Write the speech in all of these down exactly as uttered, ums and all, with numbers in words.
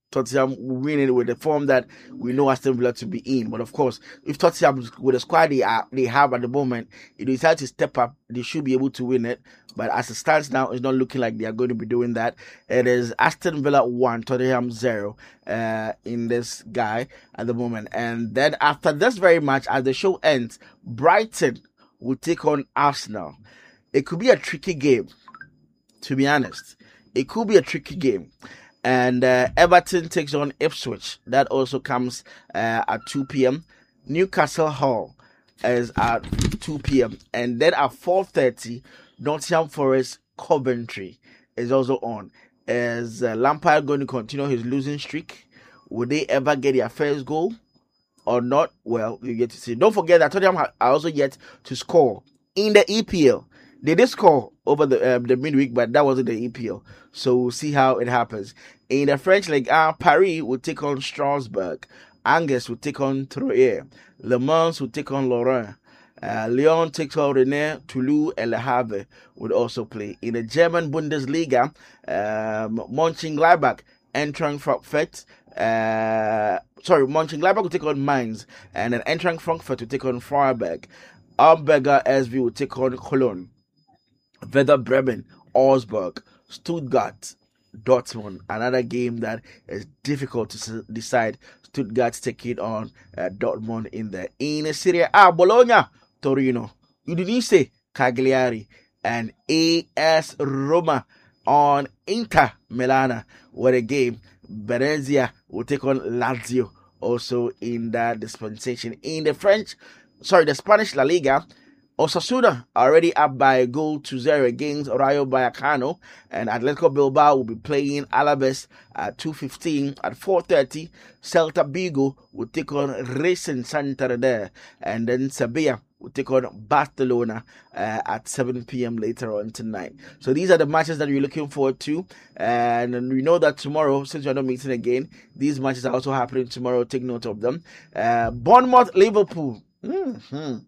Tottenham will win it with the form that we know Aston Villa to be in. But of course, if Tottenham, with the squad they, are, they have at the moment, if they decide to step up, they should be able to win it. But as it stands now, it's not looking like they are going to be doing that. It is Aston Villa one, Tottenham zero uh, in this guy at the moment. And then after this very match, as the show ends, Brighton will take on Arsenal. It could be a tricky game, to be honest. It could be a tricky game. And uh, Everton takes on Ipswich. That also comes uh, at two p.m. Newcastle Hull is at two p.m. And then at four thirty, Nottingham Forest Coventry is also on. Is uh, Lampard going to continue his losing streak? Will they ever get their first goal or not? Well, you get to see. Don't forget that Tottenham are also yet to score in the E P L. They did score over the um, the midweek, but that wasn't the E P L. So we'll see how it happens. In the French League, uh, Paris will take on Strasbourg. Angers will take on Troyes. Le Mans will take on Lorient. Uh, Lyon takes on Rennes. Toulouse and Le Havre would also play. In the German Bundesliga, um, Mönchengladbach, Eintracht Frankfurt. Uh, sorry, Mönchengladbach will take on Mainz. And then Eintracht Frankfurt will take on Freiburg. Hamburger S V will take on Cologne. Werder Bremen, Augsburg, Stuttgart, Dortmund. Another game that is difficult to decide. Stuttgart taking on uh, Dortmund in the in Serie A. Bologna, Torino, Udinese, Cagliari, and A S Roma on Inter Milan. What a game! Venezia will take on Lazio. Also in that dispensation in the French, sorry, the Spanish La Liga. Osasuna already up by a goal to zero against Rayo Vallecano, and Atletico Bilbao will be playing Alaves at two fifteen. At four thirty, Celta Vigo will take on Racing Santander, and then Sevilla will take on Barcelona uh, at seven p.m. later on tonight. So these are the matches that we're looking forward to, and we know that tomorrow, since we're not meeting again, these matches are also happening tomorrow. Take note of them. Uh, Bournemouth, Liverpool. Mm-hmm.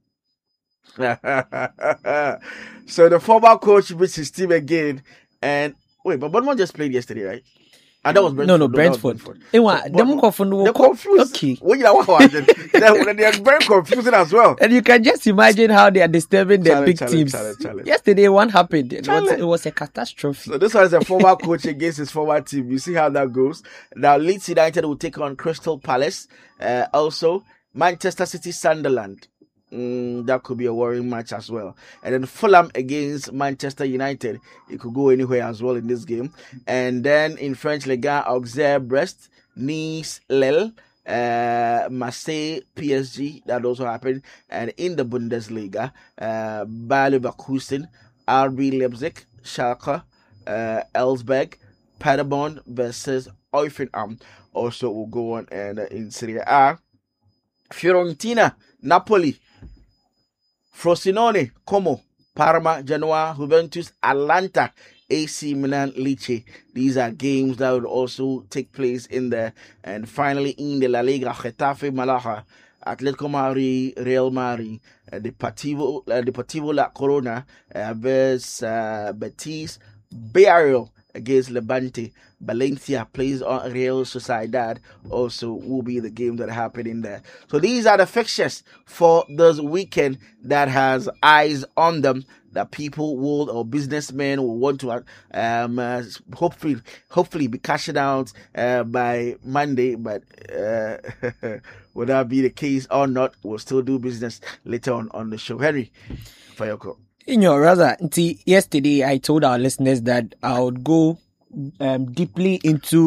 So the former coach beats his team again, and wait, but Bournemouth just played yesterday, right? And that was Brentford. No, no, Brentford. They were confused. Okay. When you know what they, they are very confusing as well. And you can just imagine how they are disturbing their challenge, big challenge, teams. Challenge, challenge. Yesterday, one happened. It was, Challenge. it was a catastrophe. So this was a former coach against his former team. You see how that goes. Now Leeds United will take on Crystal Palace. Uh, also, Manchester City, Sunderland. Mm, that could be a worrying match as well. And then Fulham against Manchester United. It could go anywhere as well in this game. And then in French Liga, Auxerre, Brest, Nice, Lille, uh, Marseille, P S G. That also happened. And in the Bundesliga, uh, Bayer Leverkusen, R B Leipzig, Schalke, uh, Elsberg, Paderborn versus Hoffenheim also will go on. And uh, in Serie A, Fiorentina, Napoli, Frosinone, Como, Parma, Genoa, Juventus, Atalanta, A C Milan, Lecce. These are games that will also take place in there. And finally, in the La Liga, Getafe, Malaga, Atletico Madrid, Real Madrid, uh, Deportivo, uh, Deportivo La Corona uh, versus uh, Betis, Villarreal against Levante. Valencia plays on Real Sociedad. Also will be the games that happen in there. So these are the fixtures for this weekend that has eyes on them, that people will, or businessmen will want to um uh, hopefully hopefully be cashing out uh, by Monday. But uh, will that be the case or not? We'll still do business later on on the show. Henry, for your call. In your rather, yesterday I told our listeners that I would go um, deeply into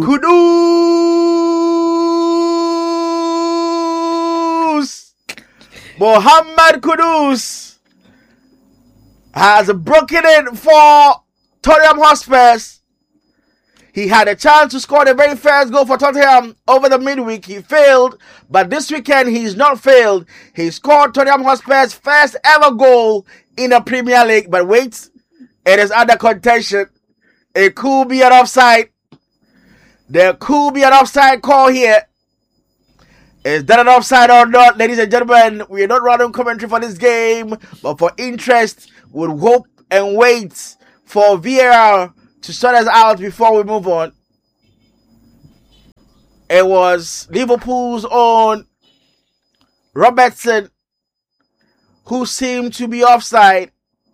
Kudus. Mohamed Kudus has broken in for Tottenham Hotspur. He had a chance to score the very first goal for Tottenham over the midweek. He failed, but this weekend he's not failed. He scored Tottenham Hotspur's first ever goal in the Premier League. But wait, it is under contention. It could be an offside. There could be an offside call here. Is that an offside or not, ladies and gentlemen? We are not running commentary for this game, but for interest, we'll hope and wait for V A R to sort us out before we move on. it was Liverpool's own Robertson who seemed to be offside.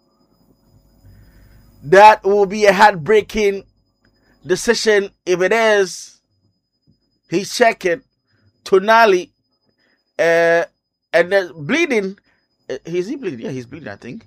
That will be a heartbreaking decision if it is. He's checking. Tonali, uh, and then bleeding. Uh, is he bleeding? Yeah, he's bleeding, I think.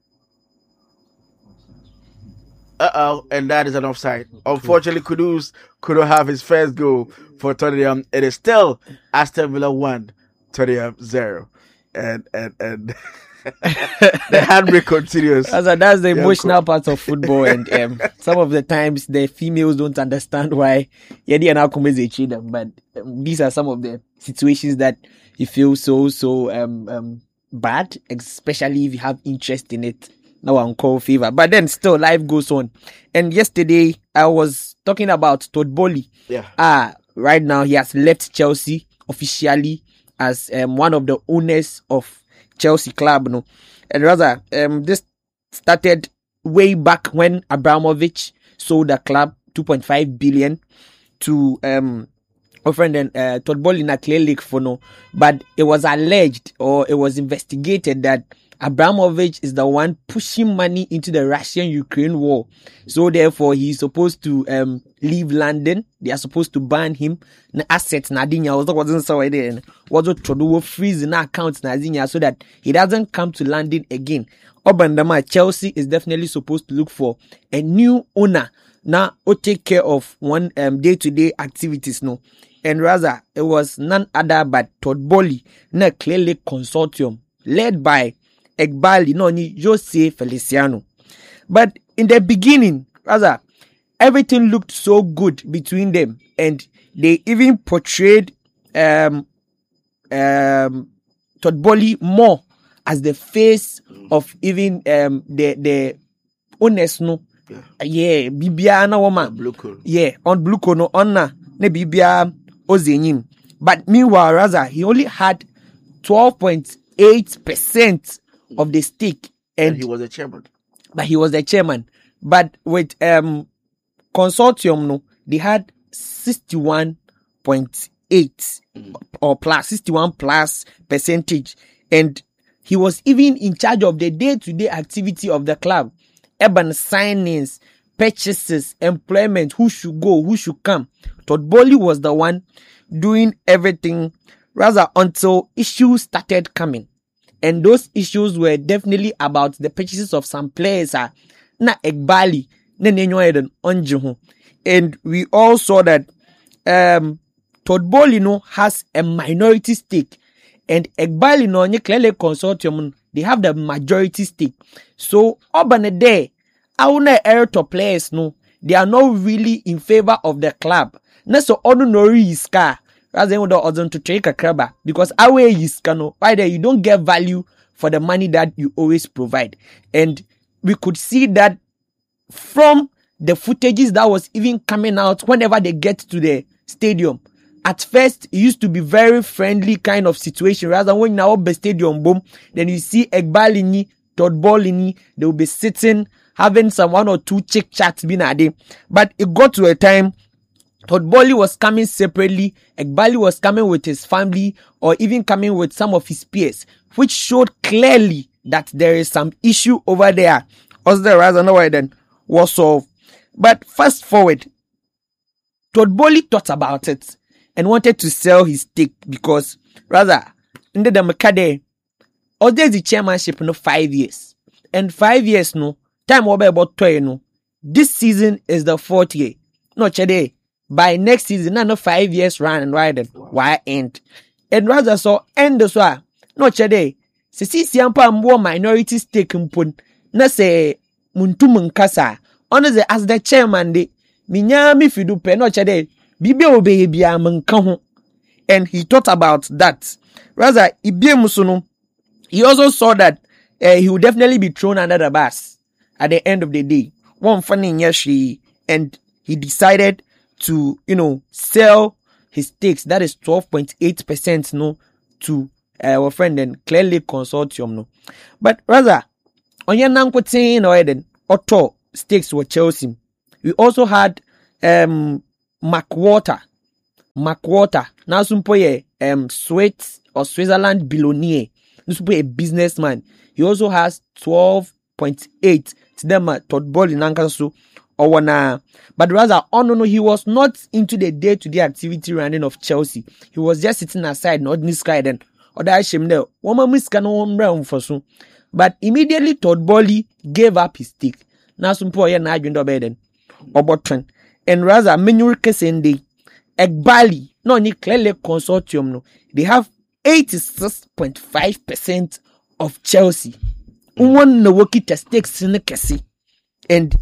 Uh-oh, and that is an offside. Unfortunately, Kudus couldn't have his first goal for Tottenham. It is still Aston Villa one, Tottenham zero. And, and, and the handbrake continues. As a, that's the emotional part of football, and um, some of the times the females don't understand why Yedi and Alcomez cheat them. But um, these are some of the situations that you feel so so um, um bad, especially if you have interest in it. Now I'm called fever, but then still life goes on. And yesterday I was talking about Todd Boehly. Yeah. Ah, right now he has left Chelsea officially as um, one of the owners of Chelsea club, no, and rather, um, this started way back when Abramovich sold the club two point five billion to um, a friend and uh, Todd Boehly in a clear leak for no, but it was alleged or it was investigated that Abramovich is the one pushing money into the Russian-Ukraine war. So therefore, he's supposed to um leave London. They are supposed to ban him. The assets Nadinya also wasn't so there. Was to freeze in accounts Nadinya so that he doesn't come to London again. Obandama Chelsea is definitely supposed to look for a new owner now who take care of one um day-to-day activities. No, and rather it was none other but Todd Boehly, na clearly consortium led by Eghbali, no, ni Jose Feliciano. But in the beginning, rather, everything looked so good between them, and they even portrayed um um Todd Boehly more as the face of even um the the owners, no, yeah, yeah, Bibia na woman, yeah, on Blue no onna ne Bibia ozenyim. But meanwhile, rather, he only had twelve point eight percent of the stake, and, and he was the chairman. But he was the chairman. But with um consortium, no, they had sixty-one point eight mm. or plus sixty-one plus percentage, and he was even in charge of the day-to-day activity of the club, urban signings, purchases, employment, who should go, who should come. Todd Boehly was the one doing everything, rather, until issues started coming. And those issues were definitely about the purchases of some players. Uh, na Eghbali, na Nenyoeden Onjihu. And we all saw that um, Todd Boehly no has a minority stake. And Eghbali no nye clearly consortium, they have the majority stake. So, Obane day, our air top players no, they are not really in favor of the club. Na so ordinary iska. Rather than the to take a crabber, because our is cano, either you don't get value for the money that you always provide. And we could see that from the footages that was even coming out whenever they get to the stadium. At first, it used to be very friendly kind of situation. Rather than when you now the stadium boom, then you see Eghbali, Todd Boehly, they will be sitting, having some one or two chick chats being a day. But it got to a time Todd Boehly was coming separately, Eghbali was coming with his family, or even coming with some of his peers, which showed clearly that there is some issue over there. As the rather no then was solved. But fast forward, Todd Boehly thought about it and wanted to sell his stake because rather in the Makade, or there's the chairmanship no five years. And five years no time over about two no. This season is the fourth year. No chade. By next season, no five years run and ride it. Why end? And rather so end the so no chade. Se si siampa mbo minority stake mpun. Na se muntu munkasa. Ono ze as the chairman de minya mi fidu pe no chade. Bibi obeye bia munka ho. And he thought about that. Rather, ibie musuno. He also saw that uh, he would definitely be thrown under the bus at the end of the day. One funny yeshi, and he decided to, you know, sell his stakes, that is twelve point eight percent, no, to uh, our friend and clearly consortium, no. But rather, on your nankotin or Eden, Otto stakes were Chelsea. We also had um McWater. McWhorter, now sumpo ye um Swiss or Switzerland billionaire, sumpo a businessman. He also has twelve point eight to them uh, Todd Boehly nankanso or one uh, but rather oh no no he was not into the day-to-day activity running of Chelsea. He was just sitting aside, not in sky then. Or that shame there. Woman miss can realm for so. But immediately Todd Boehly gave up his stick. Now sumpo ye na adwendo beden. Obotren. And rather Menyur Kesende Egbali no ni clearly consortium no. They have eighty-six point five percent of Chelsea. One no worky stakes in the Kessie. And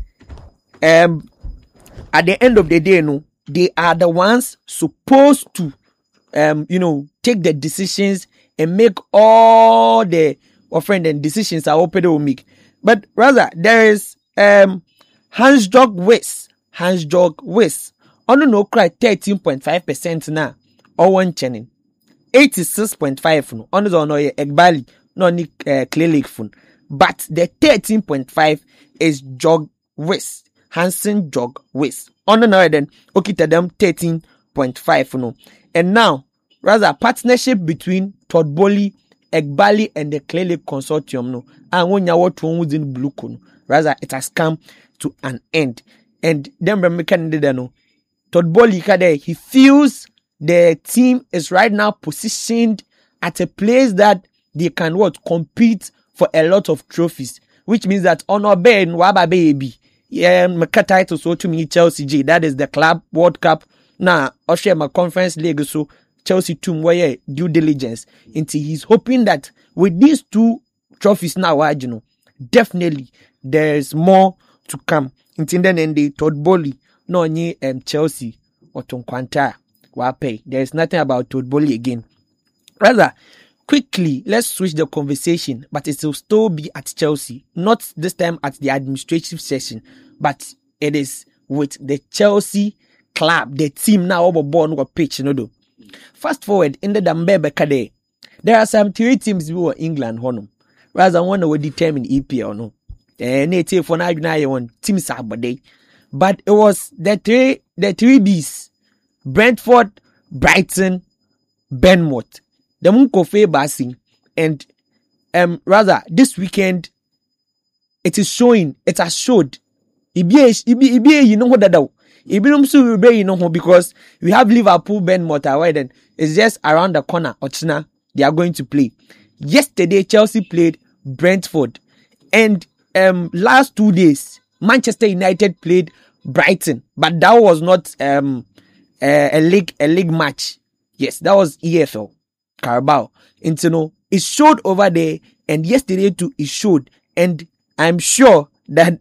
um at the end of the day, no, they are the ones supposed to um, you know, take the decisions and make all the offering and decisions are open to make. But rather there is um Hans-Jörg Wyss. Hans-Jörg Wyss. On no cry thirteen point five percent now. Or one channel. eighty-six point five no. On the no Egbali. No ni uh, Clay Lake phone. But the thirteen point five is Jörg Wyss. Hans-Jörg Wyss. On the no then okay to them thirteen point five no. And now rather partnership between Todd Boehly, Egbali and the Clay Lake Consortium no. And when you want to within blue no. Rather it has come to an end. And then we can do that no. Todd Boehly he feels the team is right now positioned at a place that they can what compete for a lot of trophies, which means that honor Ben Waba baby, yeah, my title so to me Chelsea G. That is the Club World Cup. Now, I'll share my Conference League so Chelsea team where due diligence into he's hoping that with these two trophies now, you know, definitely there's more to come. Until then, and the Todd Boehly no ni um Chelsea or Tonkwanta wa pay. There is nothing about Todd Boehly again. Rather, quickly, let's switch the conversation, but it will still be at Chelsea. Not this time at the administrative session, but it is with the Chelsea club, the team now over born or pitch. You know, fast forward in the Dambebe Kade, there are some three teams who are England, honum. Rather, one will determine E P L, no. Native for now, one team Saturday, but it was the three, the three Bs: Brentford, Brighton, Bournemouth. The Munkofe Basing, and um rather this weekend it is showing, it has showed. Ibi ibi ibi you know what that do. Ibi no so be you know because we have Liverpool, Bournemouth away then it's just around the corner. Ochina they are going to play. Yesterday Chelsea played Brentford, and um last two days Manchester United played Brighton, but that was not um a, a league a league match. Yes, that was E F L. Carabao. And you know, it showed over there, and yesterday too it showed, and I'm sure that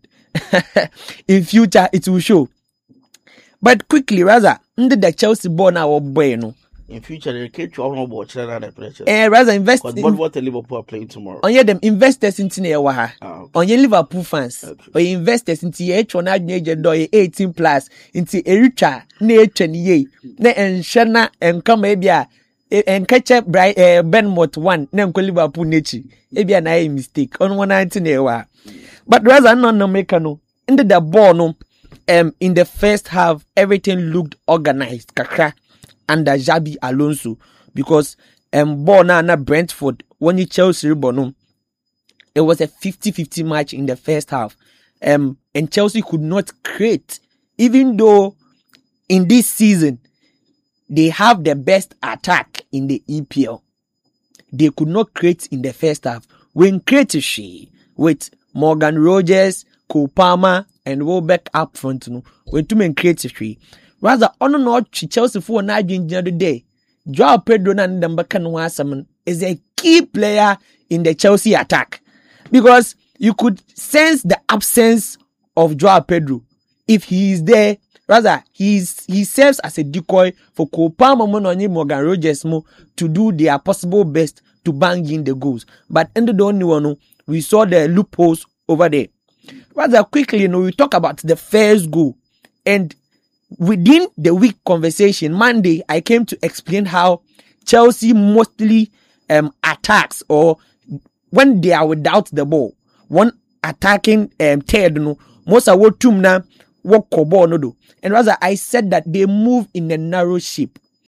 in future it will show. But quickly, rather, under the Chelsea born our boy, you know. In future, they can't you all watch that pressure. Eh, rather invest in what the Liverpool are playing tomorrow. On your them investors into the waha. Ah, okay. On your Liverpool fans, okay. Or investors into your H one agent or eighteen plus into a richer nature ye. Ne and Shana and come maybe and catch up bright uh, Bournemouth one. Nem ko Liverpool nature. Maybe an I mistake on one nineteen ewa. But rather no no make no. Into the ball no. Um, in the first half, everything looked organized. Kakra. Under Xabi Alonso, because um ball na na Brentford when you Chelsea bonum, it was a fifty-fifty match in the first half. Um and Chelsea could not create, even though in this season they have the best attack in the E P L. They could not create in the first half. When creative with Morgan Rogers, Cole Palmer, and Welbeck up front, no, when two men creative. Rather, on and on, Chelsea for night the other day. Joao Pedro and Dembaka is a key player in the Chelsea attack, because you could sense the absence of Joao Pedro. If he is there, rather he's he serves as a decoy for Cole Palmer, Morgan Rogers to do their possible best to bang in the goals. But in the only one, we saw the loopholes over there. Rather quickly, you know, we talk about the first goal, and within the week conversation, Monday, I came to explain how Chelsea mostly um, attacks, or when they are without the ball, one attacking um, third, no, most of what tumna, what ball no do. And rather, I said that they move in a narrow shape.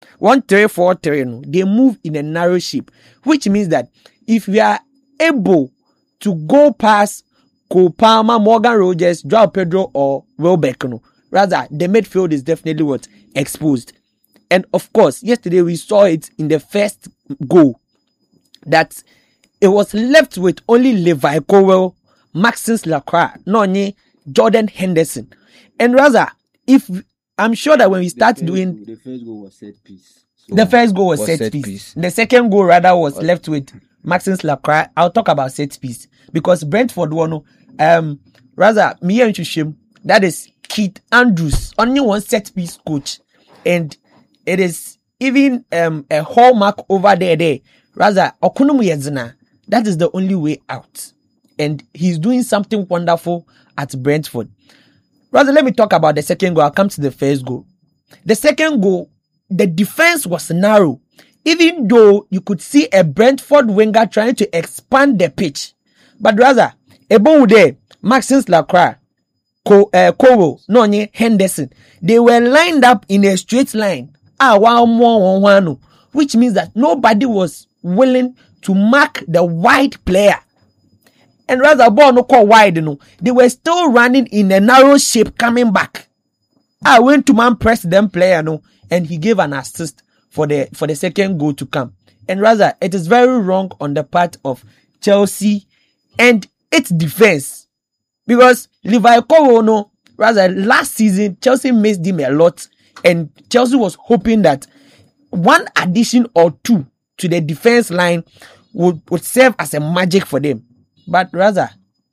one three four three, no, they move in a narrow shape, which means that if we are able to go past Cole Palmer, Morgan Rogers, Joao Pedro, or Welbeck, no, rather the midfield is definitely what exposed. And of course, yesterday we saw it in the first goal that it was left with only Levi Colwill, Maxence Lacroix, Nonye, Jordan Henderson. And rather, if I'm sure that when we start the doing first, the first goal was set piece. So the first goal was, was set, set piece. piece. The second goal rather was left with Maxence Lacroix. I'll talk about set piece because Brentford won. Um, rather me and Chushim, that is Keith Andrews, only one set piece coach, and it is even um a hallmark over there. There, rather Okunumu Yezina. That is the only way out, and he's doing something wonderful at Brentford. Rather, let me talk about the second goal. I'll come to the first goal. The second goal, the defense was narrow. Even though you could see a Brentford winger trying to expand the pitch. But rather, above there, Maxence Lacroix, Ko, uh, Kowo, Nonye, Henderson, they were lined up in a straight line. Ah, one more, one, one, no. Which means that nobody was willing to mark the wide player. And rather, ball no call wide, no. They were still running in a narrow shape coming back. I went to man press them player, no, and he gave an assist for the for the second goal to come. And rather, it is very wrong on the part of Chelsea and its defense. Because Levi Colwill, no, rather last season, Chelsea missed him a lot, and Chelsea was hoping that one addition or two to the defense line would, would serve as a magic for them. But rather,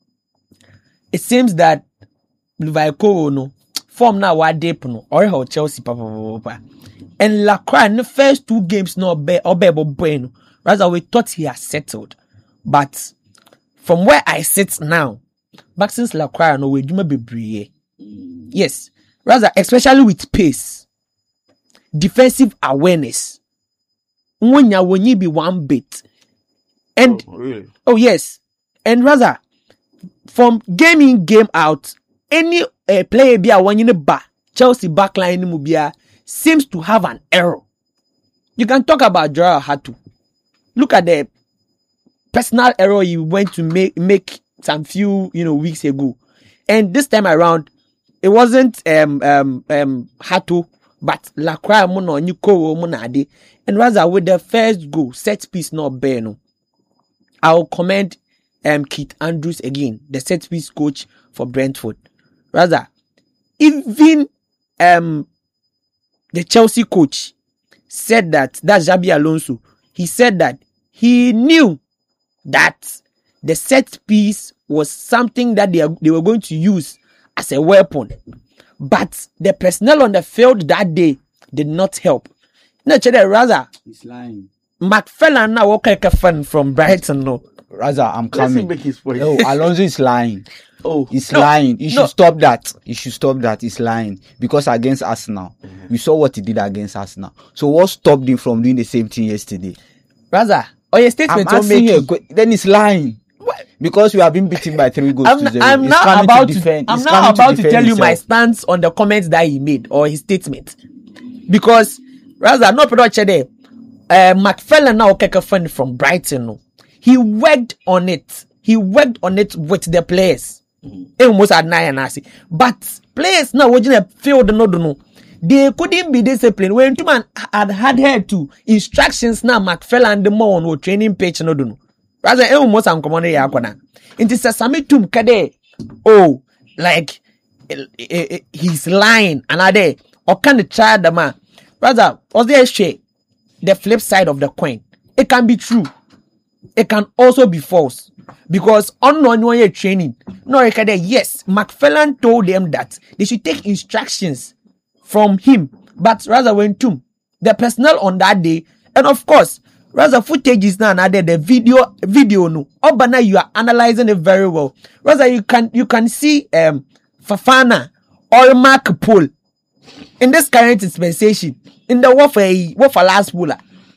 it seems that Levi Colwill, no, form now what deep no or how Chelsea papa papa. And Lacroix in the first two games no be or be bueno. Rather, we thought he has settled. But from where I sit now, Maxence Lacroix no we do be brie. Yes. Rather, especially with pace, defensive awareness. When you when you be one bit. And Oh, really? oh yes. And rather, from game in, game out, any uh, player be a one in the back, Chelsea backline mubia seems to have an error. You can talk about Joao Hatu. Look at the personal error he went to make make some few you know weeks ago, and this time around, it wasn't um um um Hatu, but Lacroix mono Nico monade, and rather with the first goal set piece not Beno. I'll commend um Keith Andrews again, the set piece coach for Brentford. Rather, even um the Chelsea coach said that that's Xabi Alonso. He said that he knew that the set piece was something that they, are, they were going to use as a weapon, but the personnel on the field that day did not help. No, rather, He's lying. McFarlane now okay fan from Brighton. No, Rather, I'm Let him coming. make his point. No, Alonso is lying. Oh, He's No, lying. You should no. stop that. You should stop that. He's lying. Because against Arsenal, we saw what he did against Arsenal. So what stopped him from doing the same thing yesterday? rather, or your I'm statement will asking make you a que- then he's lying. Because we have been beaten by three goals I'm, to zero. I'm He's now coming about to to, defend. I'm He's now coming about to, defend tell you my himself. stance on the comments that he made or his statement, because rather not production there. Uh, McFarlane now take a friend from Brighton. No. He worked on it. He worked on it with the players. Mm-hmm. Almost at nine and I see, but players now watching a field no no. They couldn't be disciplined when two man had had heard to instructions now McFarlane the more on no training page no no. Rather, almost am common ya kona. Into sasami tum kade. Oh, like eh, eh, eh, he's lying. Another or can the child the man. Rather, was there a shade? The flip side of the coin. It can be true. It can also be false. Because on one training, no, yes, McFarlane told them that they should take instructions from him, but rather went to the personnel on that day, and of course, rather footage is now another the video video no. Oh, but now you are analyzing it very well. Rather you can you can see um Fafana or Mark Paul in this current dispensation in the warfare warfare last puller.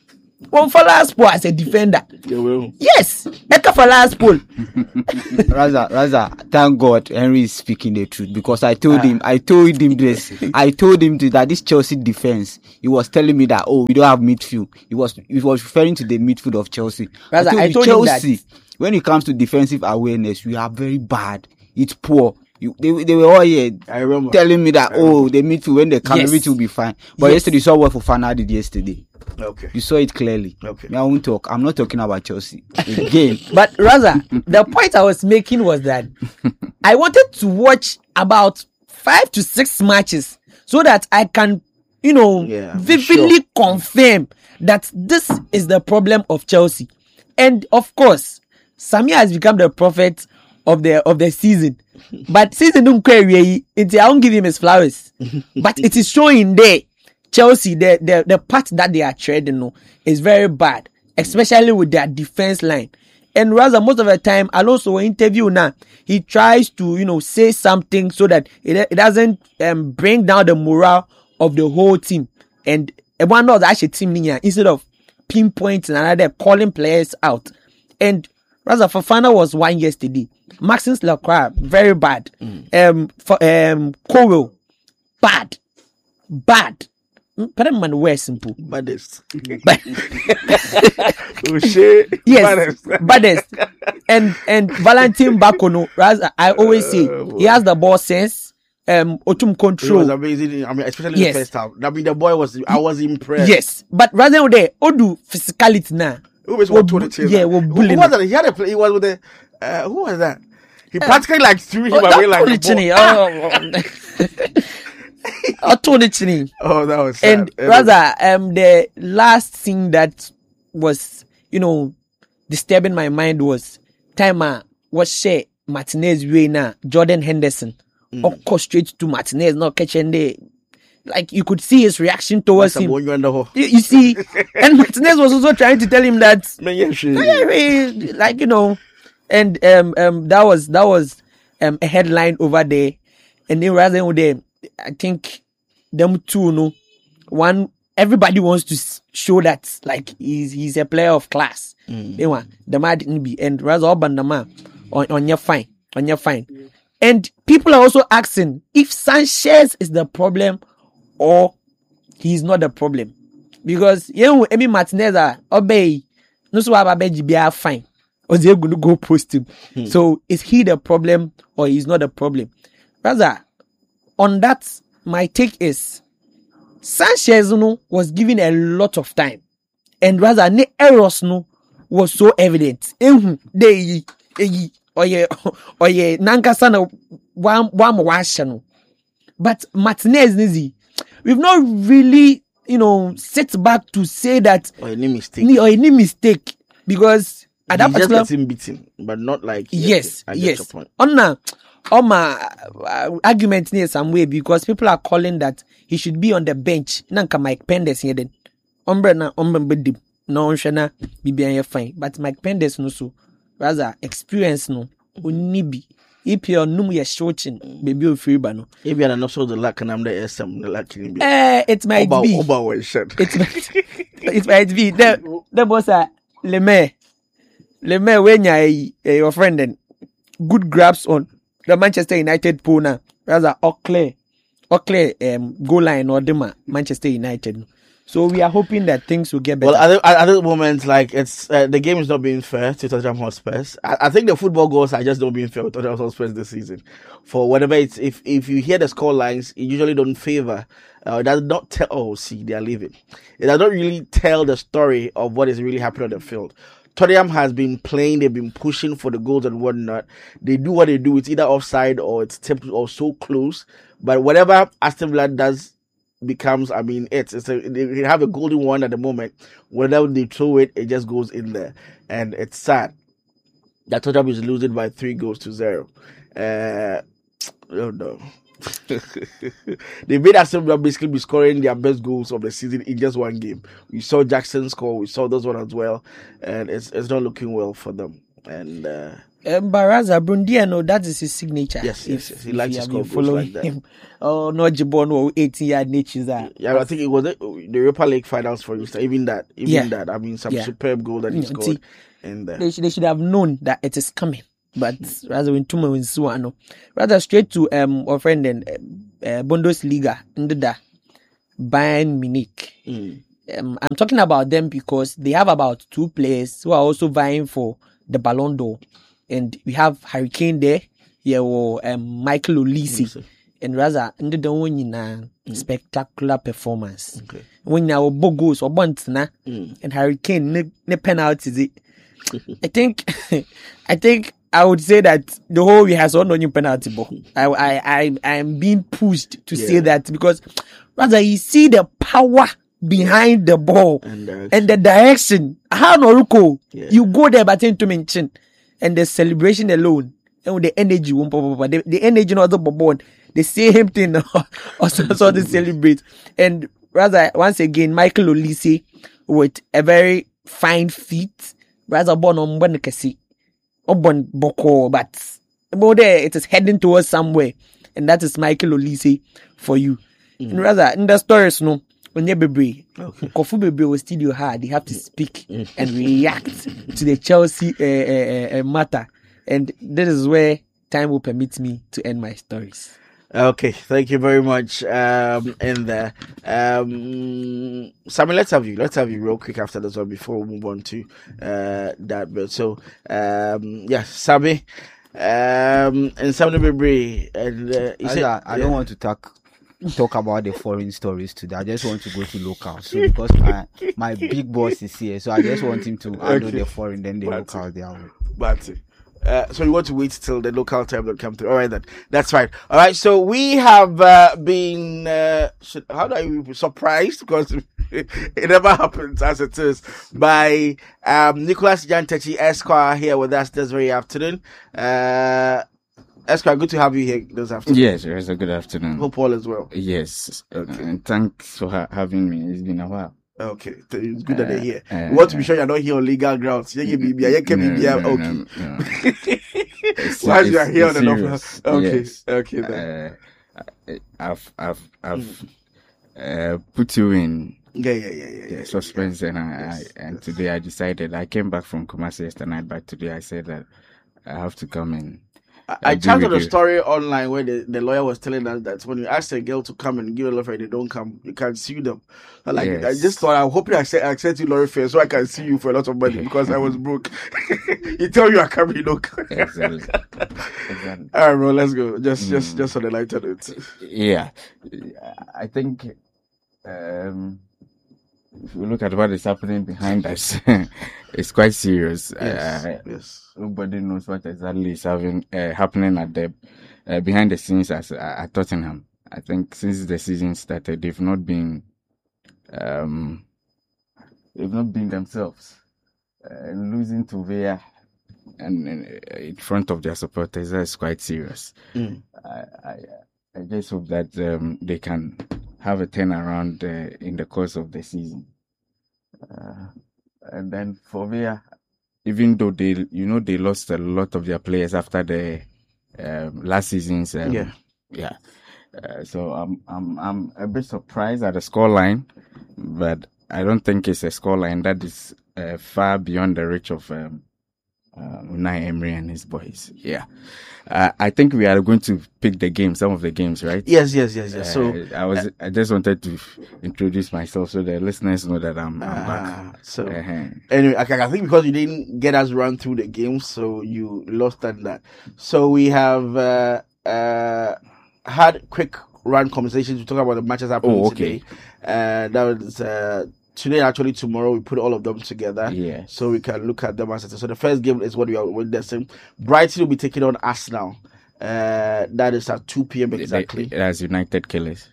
One for last pool as a defender. They will. Yes, Eka for last pool. Raza, Raza, thank God Henry is speaking the truth because I told him, I told him this, I told him to, that this Chelsea defense, he was telling me that, oh, we don't have midfield. He was, he was referring to the midfield of Chelsea. Raza, I I told told him Chelsea, that. when it comes to defensive awareness, we are very bad. It's poor. You, they, they were all here I remember. telling me that, oh, the midfield, when they come, Yes. everything will be fine. But Yes. yesterday, you saw what Fofana did yesterday. Okay. You saw it clearly. Okay. Me, I won't talk. I'm not talking about Chelsea. Again. But rather, the point I was making was that I wanted to watch about five to six matches so that I can, you know, Yeah, vividly sure. confirm that this is the problem of Chelsea. And of course, Samir has become the prophet of the of the season. But season don't carry it, I won't give him his flowers. But it is showing there. Chelsea, the, the, the part that they are trading no, is very bad, especially with their defense line. And rather, most of the time, Alonso interview now, he tries to, you know, say something so that it, it doesn't um, bring down the morale of the whole team. And one of the actual team instead of pinpointing another, calling players out. And rather, Fofana was one yesterday. Maxence Lacroix, very bad. Mm. Um, for um, Cowell, bad, bad. But man, we're simple. Baddest. But Oh shit. yes, baddest. And and Valentin Bakono, as I always say, he has the ball sense, um, autumn It was control. amazing. I mean, especially Yes. in the first half. I mean, the boy was. I was impressed. Yes, but rather than there, Odu physicality now. Who was We're one twenty bu- two? yeah, we're Who bullying. was that? He had a play. He was with the. Uh, who was that? He practically like threw him Oh, away that like a Tony ball. Chini. Oh, Tony Chini. Oh, that was sad. And Anyway. rather, um, the last thing that was, you know, disturbing my mind was time uh, was share Martinez way now, Jordan Henderson. Mm. Or go straight to Martinez, not catching the, like you could see his reaction towards That's a him. boy you under her. You, you see, and Martinez was also trying to tell him that, Man, yeah, shit. "Hey, like you know, and um um that was that was um a headline over there, and then rather than there, I think them two, no, one everybody wants to s- show that like he's he's a player of class. They want the man didn't be, and rather Oban the man on on your fine on your fine, and people are also asking if Sanchez is the problem or he's not the problem. Because you know, Emi Martinez are obey no so ababeji be fine. Or they're going to go post him. Hmm. So is he the problem or he's not the problem? Rather, on that, my take is Sanchez no, was given a lot of time. And rather, ne errors no was so evident. Ehu, they eh, oye oye nankasa na one one wash no. But Martinez nizi, we've not really, you know, set back to say that Or any mistake. ni or any mistake because at that He just particular gets him beaten, but not like. yes I get your yes point. on na on my uh, argument in some way because people are calling that he should be on the bench nanka Mike Pendes here then umbre na umbre bedim no unshana bibia fine but Mike Pendes no so rather experience no onibi if you num ye shochin baby of free no If you are not so the luck and I'm the S M, the luck in eh it might Oba, be Oba was shut. it might it might be the the boss are le mayor le mayor when you your friend then good grabs on the Manchester United pool now rather or clear or clear um goal line or dema Manchester United. So we are hoping that things will get better. Well, at the, at the moment, like it's uh, the game is not being fair to Tottenham Hotspur. I, I think the football goals are just not being fair with Tottenham Hotspur this season. For whatever it's, if if you hear the score lines, it usually don't favor. Uh, it does not tell. Oh, see, they are leaving. It does not really tell the story of what is really happening on the field. Tottenham has been playing, they've been pushing for the goals and whatnot. They do what they do, it's either offside or it's tipped or so close. But whatever Aston Villa does becomes, I mean, it's, it's a, they have a golden one at the moment. Whenever they throw it, it just goes in there. And it's sad that Tottenham is losing by three goals to zero. Uh, oh no. They made Aston Villa basically be scoring their best goals of the season in just one game. We saw Jackson score, we saw those one as well, and it's it's not looking well for them. And uh, Um, Baraza Brundia, no, that is his signature. Yes, yes, yes. He if likes you to have score been goals following like that. him. Oh, no, Jibon or eighteen yard natures are. Yeah, I think it was the, the Europa League finals, for instance. Even that, even Yeah. that. I mean, some Yeah. superb goal that he You know, scored see, in there. They should, they should have known that it is coming. But rather when two months, no, rather straight to um our friend in uh, Bundesliga, into the Bayern Munich. Mm. Um, I'm talking about them because they have about two players who are also vying for the Ballon d'Or, and we have Harry Kane there, yeah, or um, Michael Olise, Olise. and rather under the one in a spectacular performance. Okay. When now Bogos or Bontsna Mm. and Harry Kane ne, ne penalties. I think, I think I would say that the whole week has on new penalty ball. I, I, I, I am being pushed to Yeah. say that because rather you see the power behind the ball And direction. and the direction. How no ruko? Yeah. You go there, but into mention and the celebration alone and with the energy, won't pop up, the, the energy not the ball. The same thing also so they celebrate. And rather once again, Michael Olise with a very fine feet. Rather born on Bonekasi. Obon Boko, but more there it is heading towards somewhere, and that is Michael Olise for you. Mm. And rather in the stories, no, when you be Okay. Kofu Bebe was still hard, they have to speak and react to the Chelsea uh, uh, uh, matter, and this is where time will permit me to end my stories. Okay, thank you very much. Um, in there, um, Sammy, let's have you. Let's have you real quick after this one before we move on to uh that bit. So, um, yes, Sammy, um, and Sammy Bibri, and uh, you I, said- I, I yeah. don't want to talk talk about the foreign stories today. I just want to go to local. So because my my big boss is here, so I just want him to handle Okay. the foreign, then the That's local. They are. But uh, so you want to wait till the local time will come through. All right, then that's fine. All right, so we have uh, been uh, should, how do I be surprised because it never happens as it is by um, Nicholas Jantechi Esquire here with us this very afternoon. Uh, Esquire, good to have you here this afternoon. Yes, it's a good afternoon. Hope all is well. Yes, uh, and thanks for ha- having me. It's been a while. Okay, th- it's good that they're here. Uh, we want to be sure you're not here on legal grounds. You can be, you can be, No, no, okay. no, no. It's- Whilst you are it's- here on it's the offer. serious. Okay, Yes. okay then. Uh, I- I've, I've, I've uh, put you in Yeah, yeah, yeah, yeah. yeah, uh, suspense, and I, Yes, I and yes. today I decided. I came back from Kumasi yesterday night, but today I said that I have to come in. I, I I'll be chatted with a you. story online where the, the lawyer was telling us that when you ask a girl to come and give a lawyer, they don't come, you can sue them. I'm like, I Yes. just thought, I'm hoping I said I accept you lawyer first so I can sue you for a lot of money because I was broke. You tell you are coming, you don't come. Exactly. Exactly. All right, bro, let's go. Just, just, Mm. just on the lighter note. Yeah, I think um, if you look at what is happening behind us, it's quite serious. Yes, Uh, yes. nobody knows what exactly is having uh, happening at the uh, behind the scenes as, uh, at Tottenham. I think since the season started, they've not been um, they've not been themselves. Uh, losing to Villa and, and uh, in front of their supporters, that's quite serious. Mm. I, I, I just hope that um, they can have a turnaround uh, in the course of the season. Uh, and then for Villa, even though they, you know, they lost a lot of their players after the um, last season's, um, Yeah. yeah. Uh, so I'm, I'm, I'm a bit surprised at the scoreline, but I don't think it's a scoreline that is uh, far beyond the reach of um, uh, Unai Emery and his boys. Yeah. Uh, I think we are going to pick the game, some of the games, right? Yes, yes, yes, yes. So, Uh, I was, I just wanted to introduce myself so the listeners know that I'm, I'm ah, back. so Uh-huh. anyway, I, I think because you didn't get us run through the game, so you lost on that. So we have uh, uh, had quick run conversations to talk about the matches happening Oh, okay. today. Uh, that was uh, today, actually tomorrow. We put all of them together, Yeah. so we can look at them as it is. So the first game is what we are witnessing. Brighton will be taking on Arsenal. Uh, that is at two p.m. They- exactly. they- As United Killers.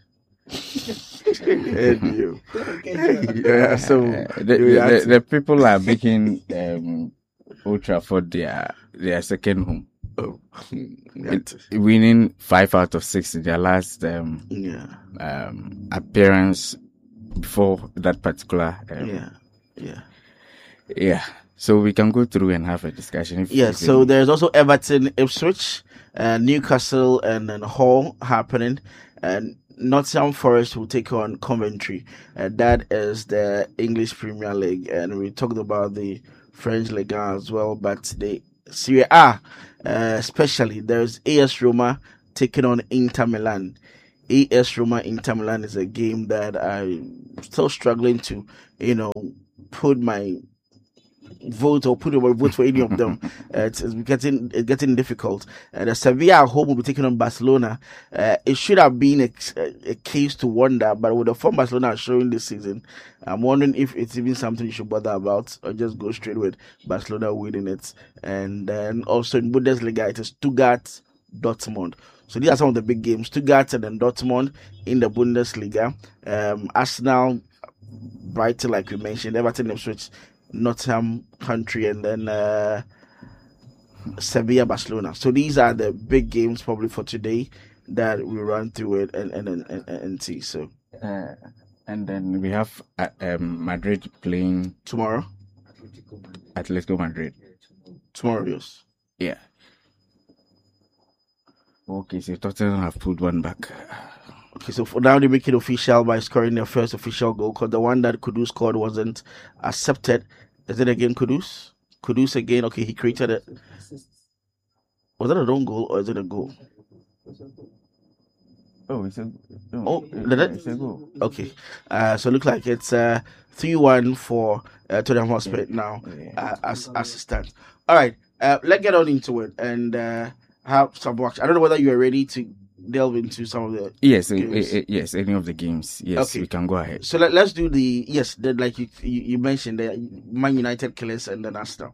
And you. Yeah, so Uh, the, we the, had the, to- the people are making um, Old Trafford their, their second home. oh, we had to- Winning five out of six in their last um, yeah, um, appearance before that particular. Um, yeah, yeah. Yeah. So we can go through and have a discussion. If, Yes, if so any- there's also Everton, Ipswich, uh, Newcastle, and then Hull happening. And Nottingham Forest will take on Coventry. Uh, that is the English Premier League. And we talked about the French Ligue one as well. But the Serie A, uh, especially, there's A S Roma taking on Inter Milan. A S Roma Inter Milan is a game that I'm still struggling to, you know, put my vote or put your vote for any of them. Uh, it's, it's getting it's getting difficult. Uh, the Sevilla at home will be taking on Barcelona. Uh, it should have been a, a case to wonder, but with the form Barcelona are showing this season, I'm wondering if it's even something you should bother about or just go straight with Barcelona winning it. And then also in Bundesliga, it is Stuttgart, Dortmund. So these are some of the big games. Stuttgart and then Dortmund in the Bundesliga. Um, Arsenal, Brighton, like we mentioned, Everton, Ipswich, Nottingham Country, and then uh, Sevilla, Barcelona. So these are the big games probably for today that we run through it and and and, and, and see. So uh, and then we have uh, um, Madrid playing tomorrow, Atletico Madrid. tomorrow, yes. Yeah. Okay, so Tottenham have pulled one back. Okay, so for now they make it official by scoring their first official goal because the one that Kudus scored wasn't accepted. Is it again Kudus? Kudus again? Okay, he created it. Was that a wrong goal or is it a goal? Oh, it's a no, Oh, did it? it's a goal. Okay, uh, so it looks like it's uh, three one for uh, Tottenham Hotspur now uh, as, as it stands. All right, uh, let's get on into it and uh, have some watch. I don't know whether you are ready to delve into some of the Yes, uh, games. uh, uh, yes, any of the games. Yes, Okay. we can go ahead. So let, let's do the yes. Then like you, you you mentioned the Man United killers and then Arsenal.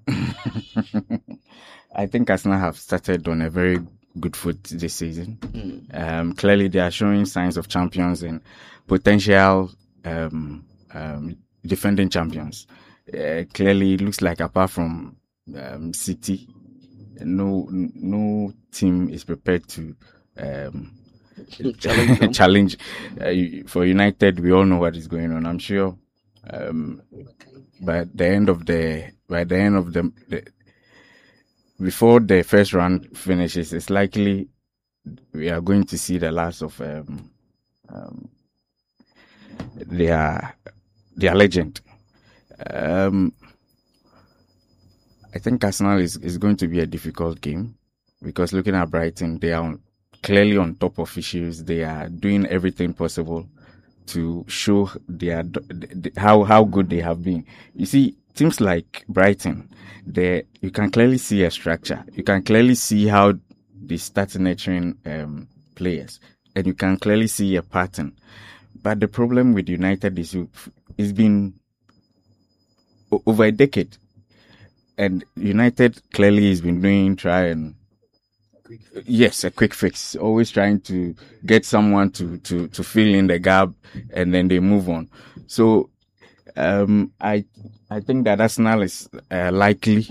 I think Arsenal have started on a very good foot this season. Mm. Um, clearly, they are showing signs of champions and potential um, um, defending champions. Uh, clearly, it looks like apart from um, City, no no team is prepared to um, Challenge them. challenge. Uh, for United, we all know what is going on. I'm sure um, by the end of the by the end of the, the before the first round finishes, it's likely we are going to see the last of um, um, their their legend. Um, I think Arsenal is, is going to be a difficult game because looking at Brighton, they are on, clearly on top of issues. They are doing everything possible to show their how how good they have been. You see, teams like Brighton, they you can clearly see a structure. You can clearly see how they start nurturing um, players, and you can clearly see a pattern. But the problem with United is it's been o- over a decade, and United clearly has been doing try and yes, a quick fix. Always trying to get someone to, to, to fill in the gap and then they move on. So, um, I, I think that Arsenal is uh, likely